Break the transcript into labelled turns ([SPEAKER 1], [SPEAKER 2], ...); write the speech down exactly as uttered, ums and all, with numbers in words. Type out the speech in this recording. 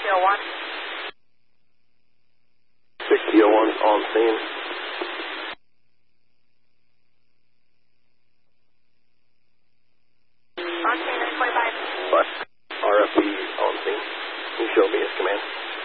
[SPEAKER 1] oh one.
[SPEAKER 2] sixty oh one on scene.
[SPEAKER 1] On scene, it's twenty-five.
[SPEAKER 2] Bus. R F B on scene. Can you show me his command?